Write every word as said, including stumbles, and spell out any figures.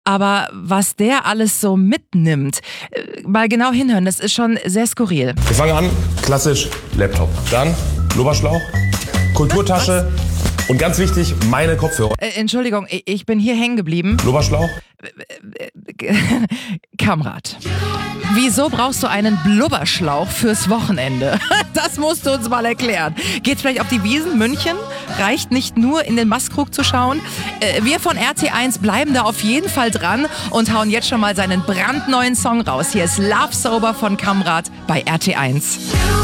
Aber was der alles so mitnimmt, äh, mal genau hinhören, das ist schon sehr skurril. Wir fangen an, klassisch Laptop. Dann Blubberschlauch, Kulturtasche und ganz wichtig, meine Kopfhörer. Äh, Entschuldigung, ich, ich bin hier hängen geblieben. Blubberschlauch. Kamrat, wieso brauchst du einen Blubberschlauch fürs Wochenende? Das musst du uns mal erklären. Geht's vielleicht auf die Wiesn München? Reicht nicht nur in den Mastkrug zu schauen? Äh, wir von R T eins bleiben da auf jeden Fall dran und hauen jetzt schon mal seinen brandneuen Song raus. Hier ist Love Sober von Kamrat bei R T eins.